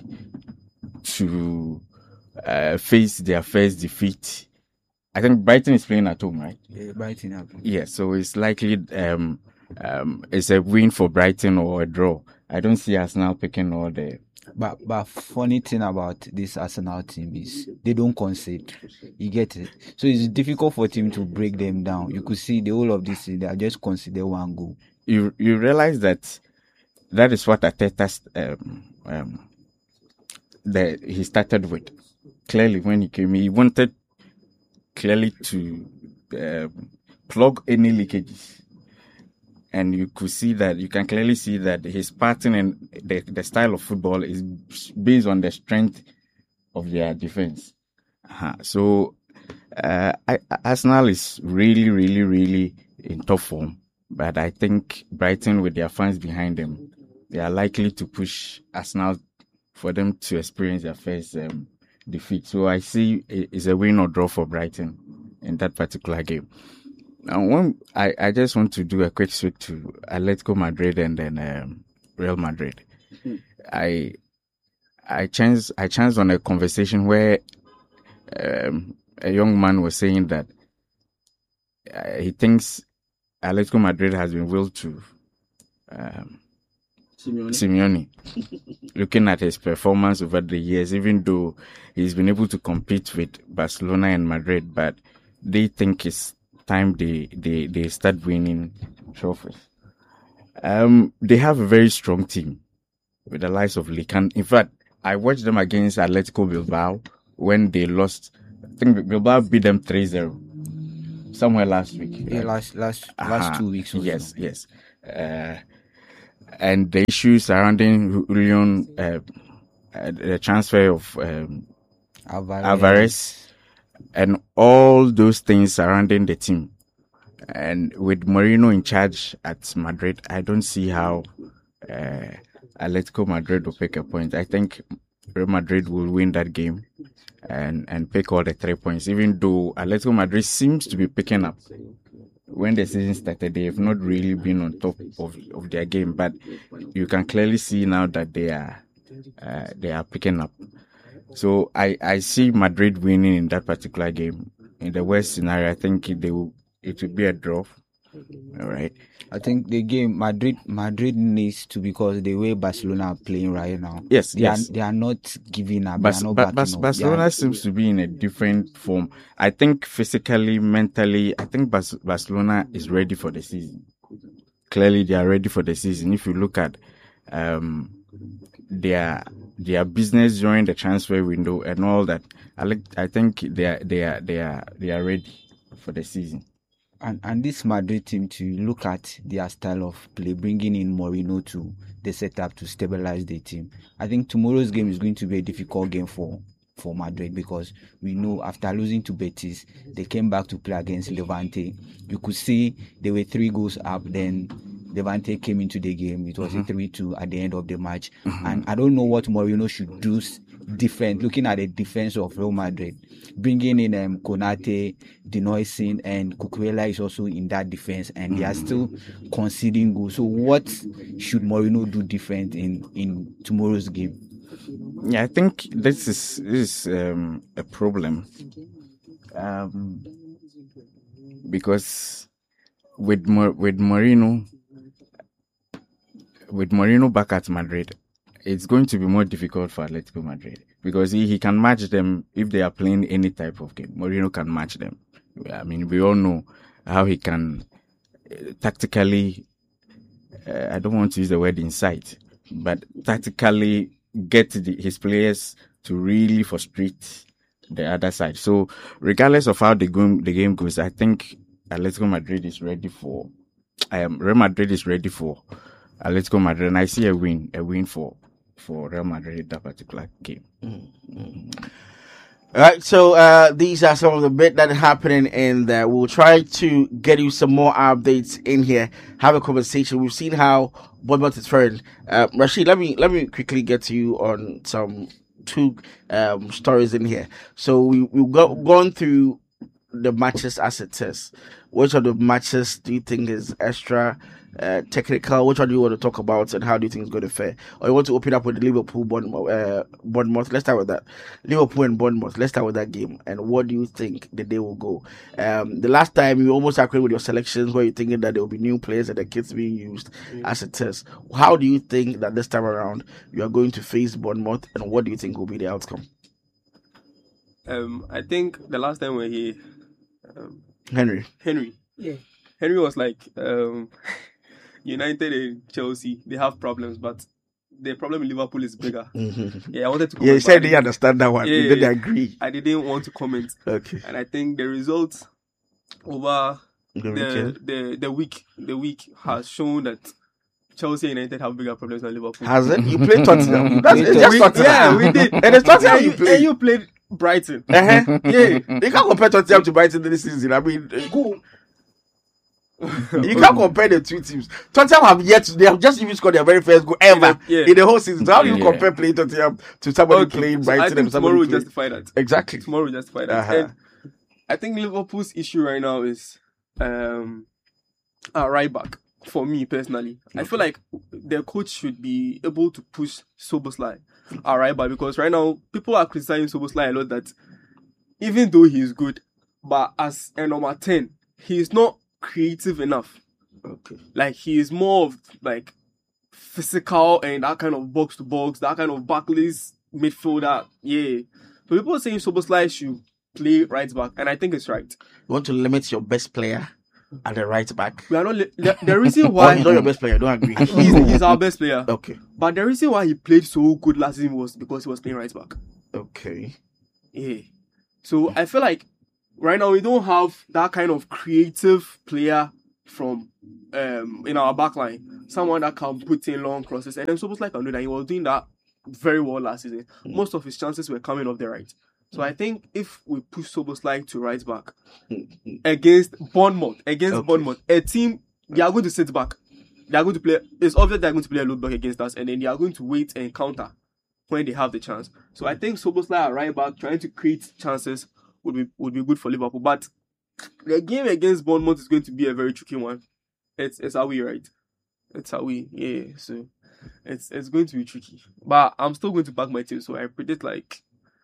to, uh, face their first defeat. I think Brighton is playing at home, right? Yeah, Brighton have. Yeah. So it's likely, um, um, it's a win for Brighton or a draw. I don't see Arsenal picking all the, But but funny thing about this Arsenal team is they don't concede. You get it. So it's difficult for a team to break them down. You could see the whole of this season, they are just conceded one goal. you you realize that that is what Arteta um, um, that he started with. Clearly, when he came, he wanted clearly to um, plug any leakages, and you could see that you can clearly see that his pattern and the, the style of football is based on the strength of their defense. Uh-huh. So uh, I, Arsenal is really, really, really in top form. But I think Brighton, with their fans behind them, they are likely to push Arsenal for them to experience their first um, defeat. So I see it's a win or draw for Brighton in that particular game. Now, one, I, I just want to do a quick switch to Atletico Madrid and then um, Real Madrid. Mm-hmm. I I chanced I chanced on a conversation where um, a young man was saying that uh, he thinks Atletico Madrid has been willed to um, Simeone. Simeone. Looking at his performance over the years, even though he's been able to compete with Barcelona and Madrid, but they think it's time they they, they start winning trophies. Um, they have a very strong team with the likes of Lican. In fact, I watched them against Atletico Bilbao when they lost. I think Bilbao beat them three zero somewhere last week. Yeah, last last Uh-huh. last two weeks. Or Yes, so. yes. Uh, and the issues surrounding Julian, uh, uh, the transfer of um, Alvarez. Alvarez, and all those things surrounding the team. And with Mourinho in charge at Madrid, I don't see how uh, Atletico Madrid will pick a point. I think Real Madrid will win that game and, and pick all the three points, even though Atletico Madrid seems to be picking up. When the season started, they have not really been on top of, of their game, but you can clearly see now that they are uh, they are picking up. So I, I see Madrid winning in that particular game. In the worst scenario, I think they will it will be a draw. All right. I think the game Madrid Madrid needs to, because the way Barcelona are playing right now. Yes, they yes. are they are not giving up. Bas- they are not Ba- backing Bas- up. Barcelona They are- seems to be in a different form. I think physically, mentally, I think Bas- Barcelona is ready for the season. Clearly, they are ready for the season. If you look at um, their their business during the transfer window and all that, I like. I think they are they are they are they are ready for the season. And and this Madrid team, to look at their style of play, bringing in Mourinho to the setup to stabilize the team. I think tomorrow's game is going to be a difficult game for for Madrid, because we know after losing to Betis, they came back to play against Levante. You could see they were three goals up, then Levante came into the game. It was a three two at the end of the match. And I don't know what Mourinho should do s- different, looking at the defense of Real Madrid. Bringing in um, Konate, Denoysin, and Cucurella is also in that defense, and they are still conceding goals. So what should Mourinho do different in, in tomorrow's game? Yeah, I think this is this is um, a problem. Um, because with Mo- with Mourinho, with Mourinho back at Madrid, it's going to be more difficult for Atletico Madrid, because he, he can match them if they are playing any type of game. Mourinho can match them. I mean, we all know how he can uh, tactically. Uh, I don't want to use the word insight, but tactically get the, his players to really frustrate the other side. So, regardless of how the game the game goes, I think Atletico Madrid is ready for. Um, Real Madrid is ready for Atletico Madrid, and I see a win, a win for for Real Madrid in that particular game. All right, so uh, these are some of the bit that are happening in there. We'll try to get you some more updates in here. Have a conversation. We've seen how Bournemouth is faring. Uh, Rashid, let me let me quickly get to you on some two um, stories in here. So we we've got, gone through the matches as it is. Which of the matches do you think is extra uh, technical? Which one do you want to talk about, and how do you think it's going to fare? Or you want to open up with the Liverpool Bournemouth? Uh, Bournemouth? Let's start with that. Liverpool and Bournemouth. Let's start with that game. And what do you think the day will go? Um, the last time you almost agreed with your selections, where you're thinking that there will be new players and the kits being used as it is. How do you think that this time around you are going to face Bournemouth, and what do you think will be the outcome? Um, I think the last time when he um, Henry. Henry, Yeah. Henry was like, um, United and Chelsea, they have problems, but the problem in Liverpool is bigger. Yeah, I wanted to comment. Yeah, you but said I you understand that one. Yeah, you yeah, didn't yeah. agree. I didn't want to comment. Okay. And I think the results over The the, weekend. the the week the week has shown that Chelsea and United have bigger problems than Liverpool. Has it? You played Tottenham. That's it's We- just We- Tottenham. yeah, we did. And it's Tottenham and you you, played. and you played Brighton. Uh-huh. Yeah. You can't compare Tottenham to Brighton this season. I mean, you can't compare the two teams. Tottenham have yet to, they have just even scored their very first goal ever Yeah. in the whole season. So how do you Yeah. compare playing Tottenham to somebody Okay, playing so I Brighton think and tomorrow somebody will playing... justify that. Exactly. Tomorrow will justify that. Uh-huh. And I think Liverpool's issue right now is um, uh, right back. For me personally, I feel like their coach should be able to push Szoboszlai uh, right back, because right now people are criticizing Szoboszlai a lot that even though he's good, but as a number ten, he's not creative enough. Okay. Like he is more of like physical and that kind of box to box, that kind of backless midfielder. Yeah. So people are saying Szoboszlai should play right back, and I think it's right. You want to limit your best player at the right back. We are not li- the, the reason Why why he's not your best player? I don't agree. he's, he's our best player. Okay. But the reason why he played so good last season was because he was playing right back. Okay. Yeah. So I feel like right now we don't have that kind of creative player from um in our back line. Someone that can put in long crosses. And then Szoboszlai can do that. He was doing that very well last season. Mm. Most of his chances were coming off the right. So I think if we push Szoboszlai to right back against Bournemouth, against Okay. Bournemouth, a team, they are going to sit back. They are going to play, it's obvious they are going to play a low block against us, and then they are going to wait and counter when they have the chance. So I think Szoboszlai at right back, trying to create chances, would be would be good for Liverpool. But the game against Bournemouth is going to be a very tricky one. It's it's how we right. It's how we yeah. So it's it's going to be tricky. But I'm still going to back my team. So I predict like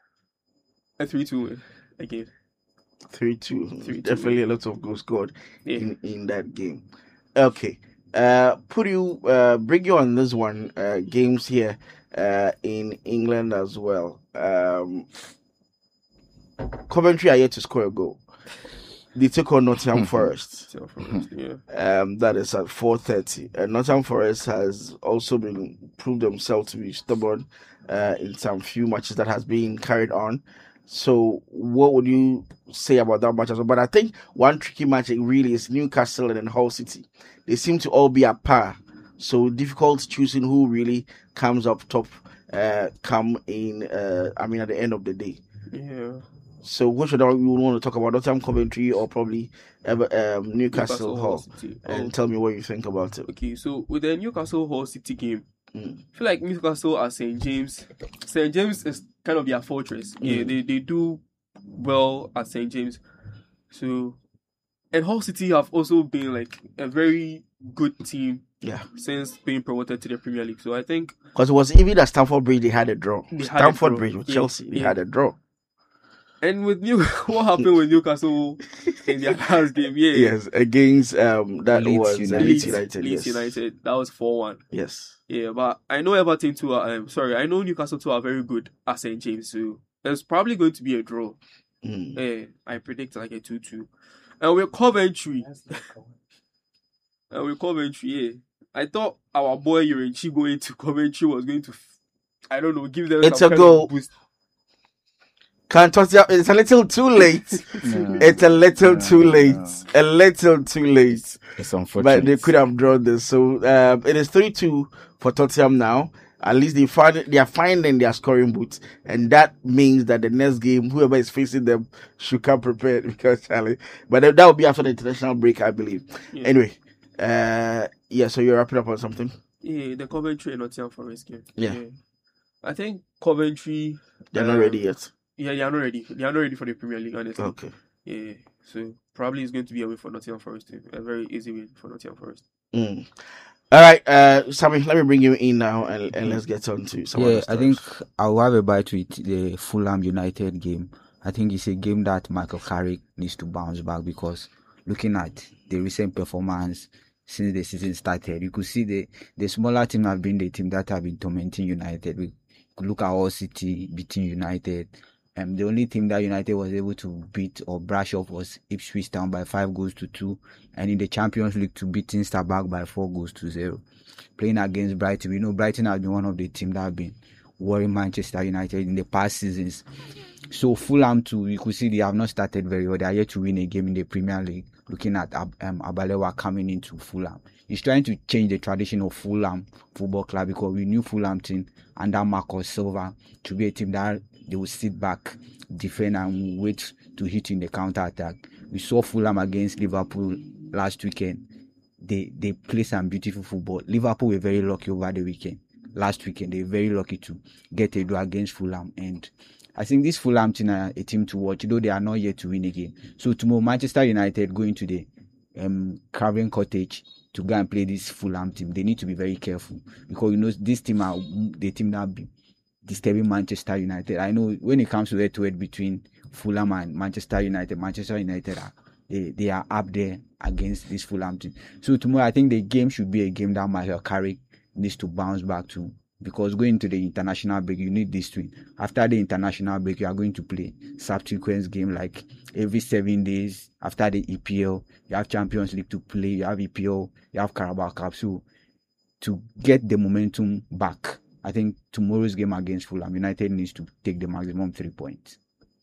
a three two win again. Three two. Three two. Definitely a lot of goals scored Yeah. in, in that game. Okay. Uh put you uh bring you on this one, uh games here uh in England as well. Um Coventry are yet to score a goal. They took on Nottingham Forest. So, yeah. Um, that is at four thirty. And Nottingham Forest has also been proved themselves to be stubborn uh, in some few matches that has been carried on. So, what would you say about that match as well? But I think one tricky match it really is Newcastle and then Hull City. They seem to all be at par. So difficult choosing who really comes up top. Uh, come in. Uh, I mean, at the end of the day. Yeah. So, what should we want to talk about? Nottingham, Coventry, or probably um, Newcastle, Newcastle Hull? City. And Oh, tell me what you think about it. okay, so with the Newcastle Hull City game, Mm. I feel like Newcastle at Saint James. Saint James is kind of their fortress. Yeah, Mm. they, they do well at Saint James. So, and Hull City have also been like a very good team Yeah, since being promoted to the Premier League. So I think because it was even at Stamford Bridge they had a draw. They had a Stamford draw. Bridge with Yeah, Chelsea, they yeah. had a draw. And with New, what happened with Newcastle in their last game? Yeah, Yes, against um that Leeds was uh, United. Leeds Leeds United. Leeds yes. United. That was four one. Yes. Yeah, but I know Everton too. Are, um, sorry, I know Newcastle too are very good at Saint James. So there's probably going to be a draw. Mm. Yeah, I predict like a two two. And with Coventry, and with Coventry, yeah, I thought our boy Yorenchi going to Coventry was going to, f- I don't know, give them It's some a kind goal. of boost. Can't touch it. It's a little too late. No. It's a little No, too late. no. A little too late. It's unfortunate. But they could have drawn this. So um, it is three two for Tottenham now. At least they find they are finding their scoring boots, and that means that the next game, whoever is facing them should come prepared because Charlie. But that that will be after the international break, I believe. Yeah. Anyway, uh, yeah. So you're wrapping up on something. Yeah, the Coventry and Nottingham Forest game. Yeah. I think Coventry. They're not um, ready yet. Yeah, they are not ready. They are not ready for the Premier League, honestly. Okay. Yeah, so probably it's going to be a win for Nottingham Forest too. A very easy win for Nottingham Forest. Mm. All right, uh, Sammy, let me bring you in now, and, and let's get on to some Yeah, of the I think stuff. I'll have a bite with the Fulham United game. I think it's a game that Michael Carrick needs to bounce back because looking at the recent performance since the season started, you could see the, the smaller team have been the team that have been tormenting United. We could look at Hull City beating United. Um, the only team that United was able to beat or brush off was Ipswich Town by five goals to two, and in the Champions League to beat Starbuck by four goals to zero. Playing against Brighton, we know Brighton has been one of the teams that have been worrying Manchester United in the past seasons. So Fulham too, you could see they have not started very well. They are yet to win a game in the Premier League. Looking at um, Abalewa coming into Fulham, he's trying to change the tradition of Fulham Football Club because we knew Fulham team under Marcus Silva to be a team that they will sit back, defend, and wait to hit in the counter attack. We saw Fulham against Liverpool last weekend. They they play some beautiful football. Liverpool were very lucky over the weekend. Last weekend, they were very lucky to get a draw against Fulham. And I think this Fulham team are a team to watch, though they are not yet to win again. So tomorrow, Manchester United going to the um, Craven Cottage to go and play this Fulham team. They need to be very careful because you know this team are the team that be disturbing Manchester United. I know when it comes to head to head between Fulham and Manchester United, Manchester United are they, they are up there against this Fulham team. So tomorrow I think the game should be a game that Michael Carrick needs to bounce back to, because going to the international break, you need this win. After the international break, you are going to play subsequent game like every seven days. After the E P L, you have Champions League to play, you have E P L, you have Carabao Cup. So to get the momentum back, I think tomorrow's game against Fulham, United needs to take the maximum three points.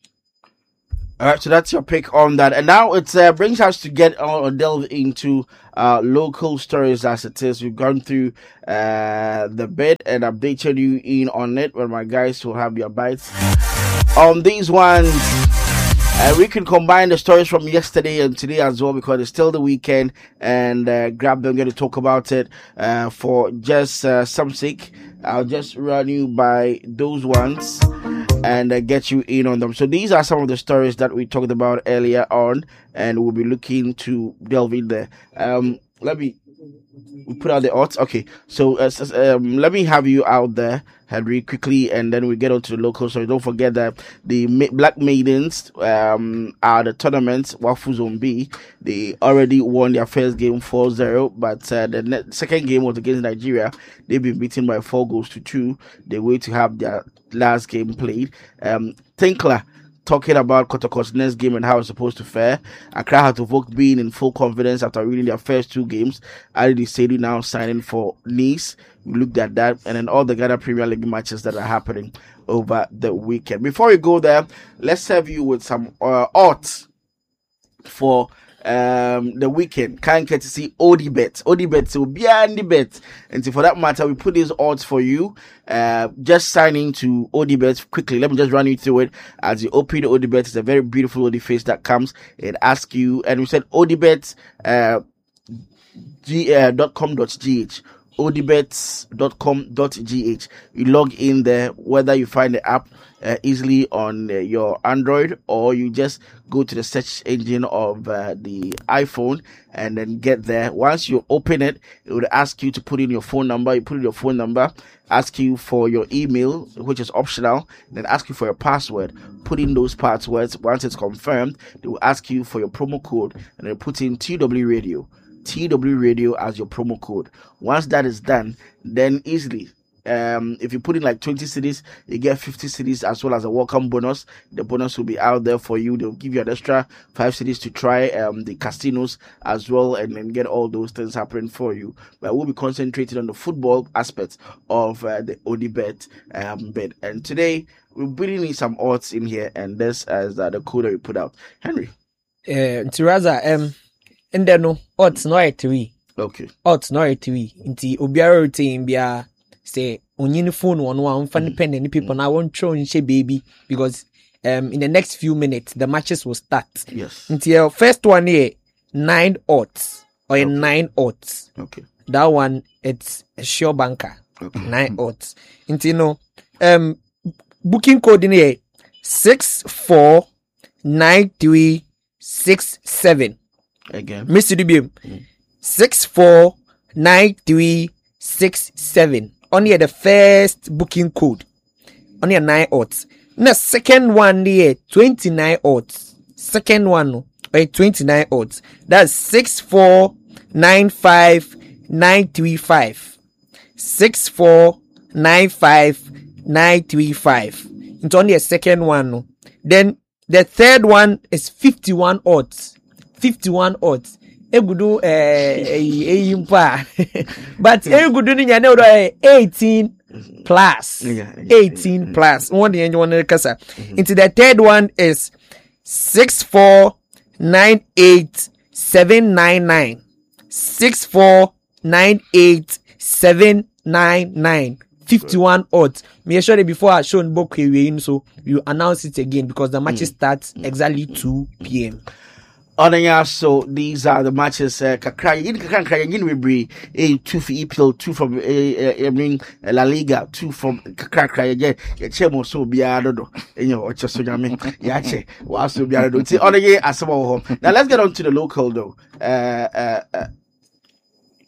All right, so that's your pick on that. And now it uh, brings us to get on or delve into uh, local stories as it is. We've gone through uh, the bid and updated you in on it, where my guys will have your bites on these ones. Uh, we can combine the stories from yesterday and today as well, because it's still the weekend, and uh, grab them, going to talk about it uh, for just uh, some sake. I'll just run you by those ones and uh, get you in on them. So these are some of the stories that we talked about earlier on, and we'll be looking to delve in there. Um, let me we put out the odds. Okay, so uh, um, let me have you out there, Henry, quickly, and then we get on to the local. So don't forget that the Ma- Black Maidens um, are the tournament, Wafu Zone B. They already won their first game four zero, but uh, the ne- second game was against Nigeria. They've been beaten by four goals to two. They wait to have their last game played. Um, Tinkler talking about Kotoko's next game and how it's supposed to fare. Accra had to vote being in full confidence after winning their first two games. Ali Sadu now signing for Nice. We looked at that, and then all the Ghana Premier League matches that are happening over the weekend. Before we go there, let's serve you with some uh, odds for um the weekend. Can't get to see ODBet. ODBet will be on the bet. And so for that matter, we put these odds for you. Uh just sign into ODBet quickly. Let me just run you through it. As you open ODBet, it's a very beautiful O D face that comes. It asks you, and we said ODBet uh g uh, dot com dot g h. odibets dot com dot g h. You log in there, whether you find the app uh, easily on uh, your Android, or you just go to the search engine of uh, the iPhone and then get there. Once you open it, it would ask you to put in your phone number. You put in your phone number, ask you for your email, which is optional, then ask you for your password. Put in those passwords. Once it's confirmed, they will ask you for your promo code, and then put in T W Radio. T W Radio as your promo code. Once that is done, then easily, um, if you put in like twenty cities, you get fifty cities as well as a welcome bonus. The bonus will be out there for you. They'll give you an extra five cities to try um the casinos as well, and then get all those things happening for you. But we'll be concentrating on the football aspects of uh, the ODBet um bid. And today we're bringing in some odds in here, and this is uh, the code that we put out. Henry, uh, Tiraza, um. And then no, odds no it we. Okay. Odds no it we. Inti obiara routine bia say onyini phone one one funny pen any people now won't throw in she baby, because um in the next few minutes the matches will start. Yes. Until first one here nine odds or okay. nine odds. Okay. That one it's a sure banker. Okay. Nine odds. Until no um booking code in here six four nine three six seven. Again, Mister D B M, mm. six four nine three six seven. Only the first booking code. Only a nine odds. The second one there twenty nine odds. Second one no, twenty nine odds. That's six four nine five nine three five. Six four nine five nine three five. It's only a second one no. Then the third one is fifty one odds. fifty-one odds. Egudu eh eh impa. But egudu ni nyane odo eighteen plus. eighteen plus. One the one kasa. Into the third one is six four nine eight seven nine nine. six four nine eight seven nine nine. fifty-one odds. Make sure that before I show Bokwe, so you announce it again, because the match starts exactly two p.m. Onanya, so these are the matches. Uh, Kakra, you can cry again. We bring a two for E P L, two from I mean La Liga, two from Kakra again. Yeah, Chemo so be I don't know. You know what you're saying? Yeah, che. Was so be I don't know. Onanya, as well home. Now let's get on to the local though. Uh, uh, uh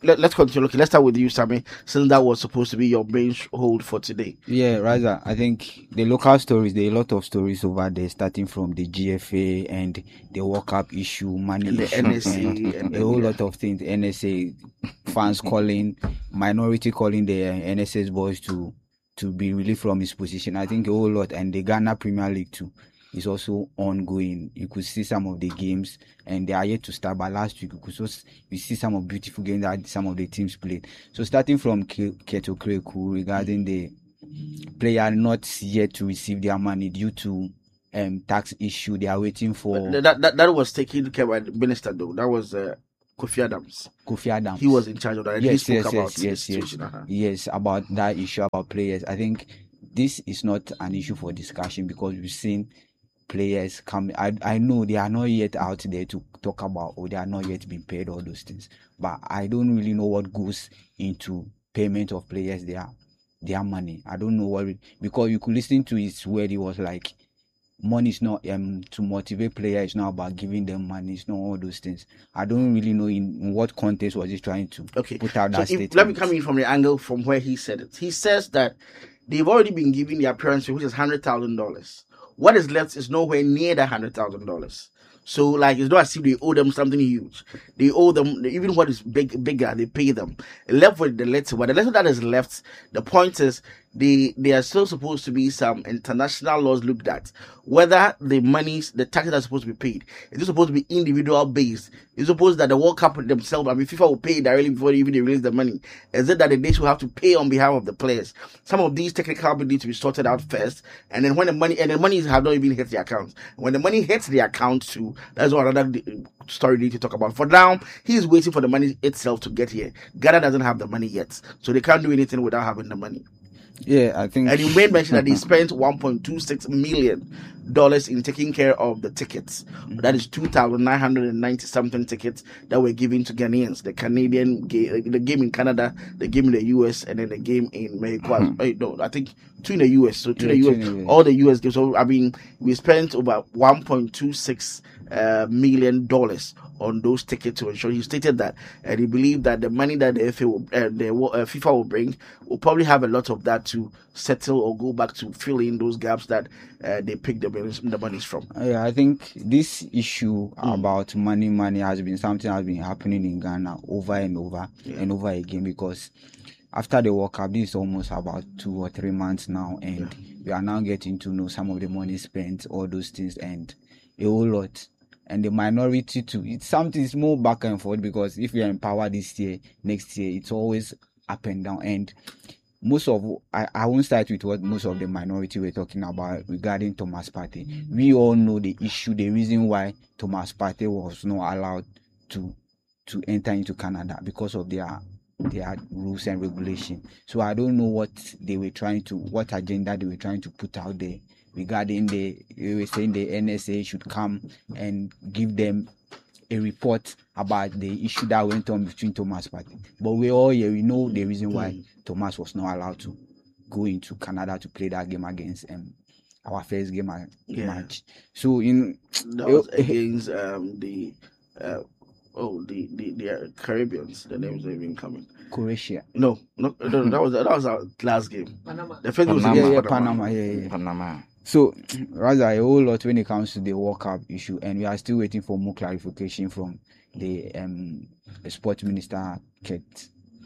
let, let's continue. Okay, let's start with you, Sammy, since that was supposed to be your main hold for today. Yeah, Raza, I think the local stories, there are a lot of stories over there, starting from the G F A and the World Cup issue, money And the issue, N S A and and a the- whole yeah. lot of things. N S A fans calling, minority calling the uh, N S S boys to to be relieved from his position. I think a whole lot, and the Ghana Premier League too is also ongoing. You could see some of the games, and they are yet to start. But last week, you could also you see some of beautiful games that some of the teams played. So starting from Ke- Keto Kreku regarding the player not yet to receive their money due to um tax issue, they are waiting for That, that that was taken care by the minister though. That was uh, Kofi Adams. Kofi Adams. He was in charge of that. And Yes, he yes, spoke yes, about the yes, yes, situation. Uh-huh. yes, about that issue about players. I think this is not an issue for discussion because we've seen players come. I I know they are not yet out there to talk about, or they are not yet being paid all those things. But I don't really know what goes into payment of players their their money. I don't know what it, because you could listen to his word. He was like, money is not um to motivate players. It's not about giving them money. It's not all those things. I don't really know in, in what context was he trying to Okay. put out So that if, statement. let me come in from the angle from where he said it. He says that they've already been given the appearance fee, which is hundred thousand dollars. What is left is nowhere near that hundred thousand dollars. So like it's not as if they owe them something huge. They owe them even what is big bigger. They pay them. Left with the letter. But the letter that is left, the point is they they are still supposed to be some international laws looked at. Whether the monies, the taxes are supposed to be paid. It's supposed to be individual based. It's supposed that the World Cup themselves, I mean FIFA will pay directly before even they release the money. Is it that the nation will have to pay on behalf of the players? Some of these technical bits need to be sorted out first, and then when the money and the money have not even hit the account. When the money hits the account too, that's what another story we need to talk about. For now, he's waiting for the money itself to get here. Ghana doesn't have the money yet, so they can't do anything without having the money. Yeah, I think. And you made mention that they spent one point two six million dollars in taking care of the tickets. That is two thousand nine hundred and ninety something tickets that were given to Ghanaians. The Canadian game, the game in Canada, the game in the U S, and then the game in Mexico. Uh, No, I think two in the U S. So two Yeah, in the two U S, in the U S. all the U S games. So I mean, we spent about one point two six uh, million dollars on those tickets to ensure. He stated that, and he believed that the money that the F A will, uh, the uh, FIFA will bring will probably have a lot of that to settle or go back to fill in those gaps that uh, they picked the monies, the monies from. Yeah, I think this issue about money, money has been something that has been happening in Ghana over and over and over again because after the World Cup, this is almost about two or three months now, and we are now getting to know some of the money spent, all those things, and a whole lot. And the minority too, it's something is more back and forth because if we are in power this year, next year, it's always up and down. And most of I, I won't start with what most of the minority were talking about regarding Thomas Partey. We all know the issue, the reason why Thomas Partey was not allowed to to enter into Canada because of their their rules and regulation. So I don't know what they were trying to, what agenda they were trying to put out there regarding the, they were saying the N S A should come and give them a report about the issue that went on between Thomas Partey. But we all here, we know the reason why mm. Thomas was not allowed to go into Canada to play that game against um, our first game yeah. match. So in that was against um, the uh, oh the the, the uh, Caribbeans. The names are even coming. Croatia. No, no, no, that was that was our last game. Panama. The first Panama. was against Yeah, yeah, Panama. Panama. Yeah, yeah. Panama. So, rather a whole lot when it comes to the World Cup issue, and we are still waiting for more clarification from the um the sports minister, Kate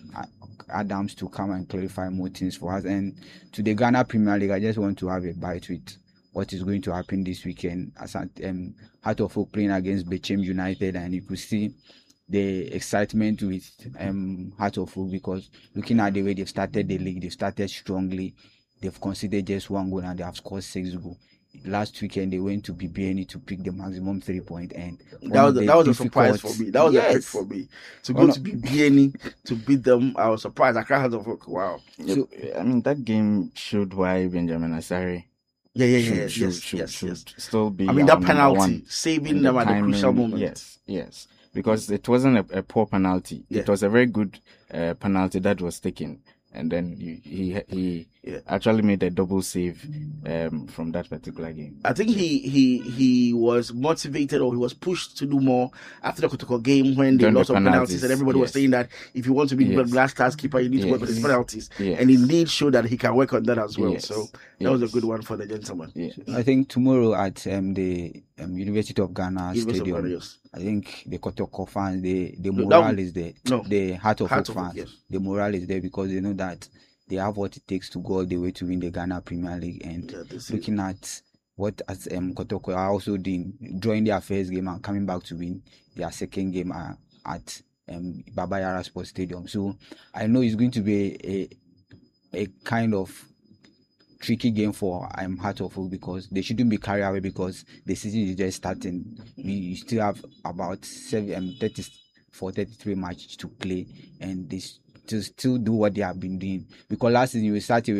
Adams, to come and clarify more things for us. And to the Ghana Premier League, I just want to have a bite with what is going to happen this weekend. As um, Heart of Oak playing against Bechem United, and you could see the excitement with um Heart of Oak because looking at the way they've started the league, they've started strongly. They've conceded just one goal and they have scored six goals. Last weekend they went to B B N E to pick the maximum three point and that was that was a surprise for me. That was yes. a pick for me to go oh, no. to B B N E to beat them. I was surprised. I can't have a wow. So, I mean that game showed why Benjamin Asare. Yeah, yeah, yeah, should, yes, should, yes, should, yes, should yes. Still be. I mean that um, penalty saving them the at timing, the crucial moment. Yes, yes, because it wasn't a, a poor penalty. Yeah. It was a very good uh, penalty that was taken. And then he he, he yeah. actually made a double save um, from that particular game. I think he he he was motivated or he was pushed to do more after the Kotoko game when they During the lost some penalties, penalties, and everybody was yes. saying that if you want to be Yes. Black Stars keeper, you need to work on his Yes. penalties. Yes. And indeed showed that he can work on that as well. Yes. So that was a Yes. good one for the gentleman. Yeah. I think tomorrow at um, the um, University of Ghana University of Stadium, Ghana, yes. I think the Kotoko fans, the, the No, morale that- is there. no. The heart of Heart hope of Oak, fans, yes. the morale is there because they know that they have what it takes to go all the way to win the Ghana Premier League. And Yeah, this is- looking at what as um, Kotoko are also doing, drawing their first game and coming back to win their second game uh, at um, Baba Yara Sports Stadium. So I know it's going to be a a kind of tricky game for um, Heart of Oak because they shouldn't be carried away because the season is just starting. We still have about seven, um, thirty-four, thirty-three matches to play, and they still still do what they have been doing. Because last season we started